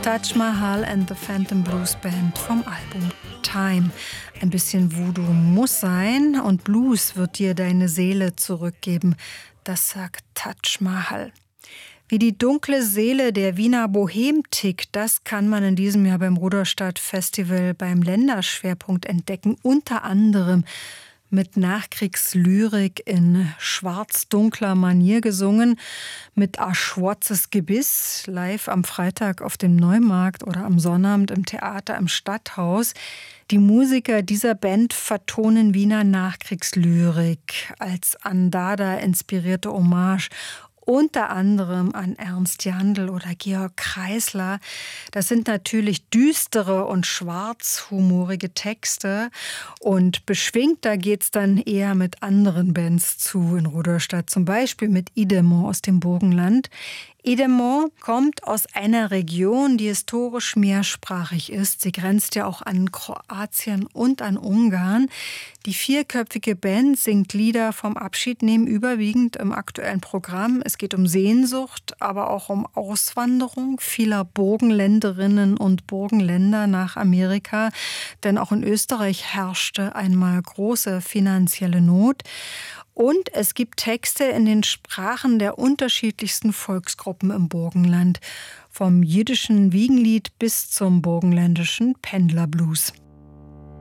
Taj Mahal and the Phantom Blues Band vom Album Time. Ein bisschen Voodoo muss sein und Blues wird dir deine Seele zurückgeben. Das sagt Taj Mahal. Wie die dunkle Seele der Wiener Bohem tickt, das kann man in diesem Jahr beim Rudolstadt Festival beim Länderschwerpunkt entdecken. Unter anderem mit Nachkriegslyrik in schwarz-dunkler Manier gesungen, mit A schwarzes Gebiss, live am Freitag auf dem Neumarkt oder am Sonnabend im Theater im Stadthaus. Die Musiker dieser Band vertonen Wiener Nachkriegslyrik als Andada inspirierte Hommage, unter anderem an Ernst Jandl oder Georg Kreisler. Das sind natürlich düstere und schwarzhumorige Texte und beschwingter geht's dann eher mit anderen Bands zu in Rudolstadt, zum Beispiel mit Idemont aus dem Burgenland. Idemont kommt aus einer Region, die historisch mehrsprachig ist. Sie grenzt ja auch an Kroatien und an Ungarn. Die vierköpfige Band singt Lieder vom Abschiednehmen, überwiegend im aktuellen Programm. Es geht um Sehnsucht, aber auch um Auswanderung vieler Burgenländerinnen und Burgenländer nach Amerika. Denn auch in Österreich herrschte einmal große finanzielle Not. Und es gibt Texte in den Sprachen der unterschiedlichsten Volksgruppen im Burgenland. Vom jiddischen Wiegenlied bis zum burgenländischen Pendlerblues.